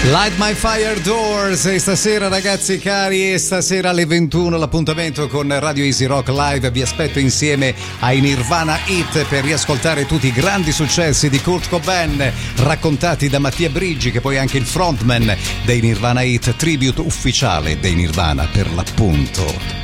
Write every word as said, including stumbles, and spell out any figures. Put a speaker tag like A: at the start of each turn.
A: Light My Fire Doors, e stasera ragazzi cari, e stasera alle ventuno l'appuntamento con Radio Easy Rock Live. Vi aspetto insieme ai Nirvana Hit per riascoltare tutti i grandi successi di Kurt Cobain raccontati da Mattia Brigi, che poi è anche il frontman dei Nirvana Hit, tribute ufficiale dei Nirvana per l'appunto.